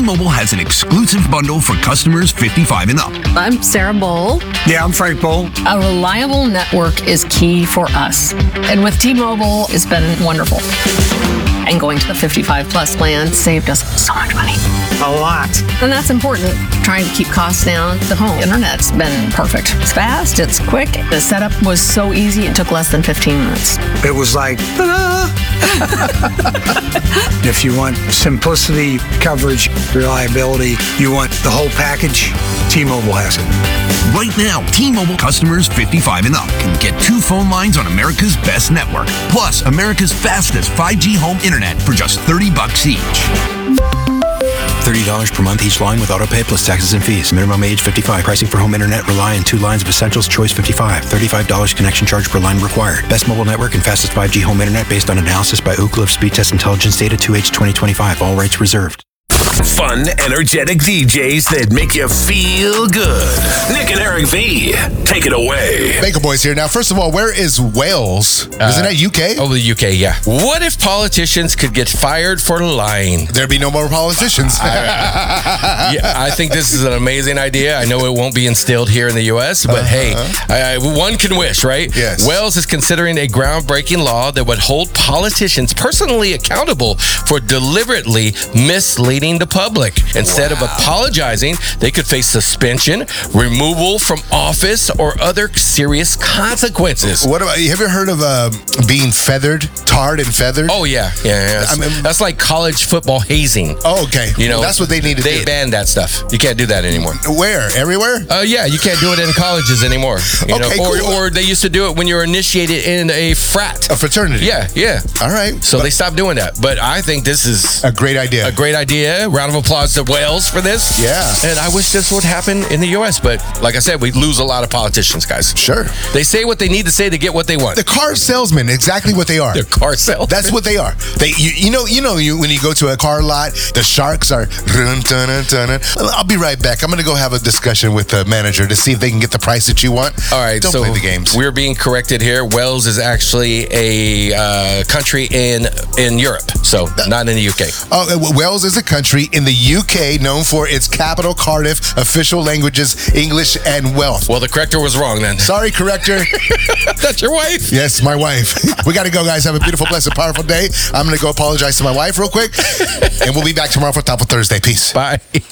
T-Mobile has an exclusive bundle for customers 55 and up. I'm Sarah Bowl. Yeah, I'm Frank Bowl. A reliable network is key for us. And with T-Mobile, it's been wonderful. And going to the 55 plus plan saved us so much money. A lot. And that's important. Trying to keep costs down. The home internet's been perfect. It's fast, it's quick. The setup was so easy, it took less than 15 minutes. It was like, ta-da! If you want simplicity, coverage, reliability, you want the whole package, T-Mobile has it. Right now, T-Mobile customers 55 and up can get 2 phone lines on America's best network, plus America's fastest 5G home internet for just $30 each. $30 per month each line with autopay plus taxes and fees. Minimum age 55. Pricing for home internet rely on 2 lines of Essentials Choice 55. $35 connection charge per line required. Best mobile network and fastest 5G home internet based on analysis by Ookla of Speed Test Intelligence data 2H 2025. All rights reserved. Fun, energetic DJs that make you feel good. Nick and Eric V. Take it away. Baker Boys here. Now, first of all, where is Wales? Isn't that UK? Oh, the UK, yeah. What if politicians could get fired for lying? There'd be no more politicians. I think this is an amazing idea. I know it won't be instilled here in the U.S., but hey, one can wish, right? Yes. Wales is considering a groundbreaking law that would hold politicians personally accountable for deliberately misleading the public. Instead of apologizing, they could face suspension, removal from office, or other serious consequences. What about, have you heard of being feathered, tarred and feathered? Oh, yeah. I mean, that's like college football hazing. Oh, okay. You know, that's what they need to do. They banned that stuff. You can't do that anymore. Where? Everywhere? Yeah, you can't do it in colleges anymore. You know? Cool. Or they used to do it when you were initiated in a frat. A fraternity? Yeah. All right. So they stopped doing that. But I think this is a great idea. A great idea. Round of applause to Wales for this. Yeah. And I wish this would happen in the U.S. But like I said, we lose a lot of politicians, guys. Sure. They say what they need to say to get what they want. The car salesmen, exactly what they are. They're car salesmen. That's what they are. When you go to a car lot, the sharks are. I'll be right back. I'm going to go have a discussion with the manager to see if they can get the price that you want. All right. Don't play the games. We're being corrected here. Wales is actually a country in Europe, so not in the UK. Oh, Wales is a country in the UK known for its capital, Cardiff, official languages, English, and wealth. Well, the corrector was wrong then. Sorry, corrector. That's your wife? Yes, my wife. We got to go, guys. Have a beautiful, blessed, powerful day. I'm going to go apologize to my wife real quick, and we'll be back tomorrow for Top of Thursday. Peace. Bye.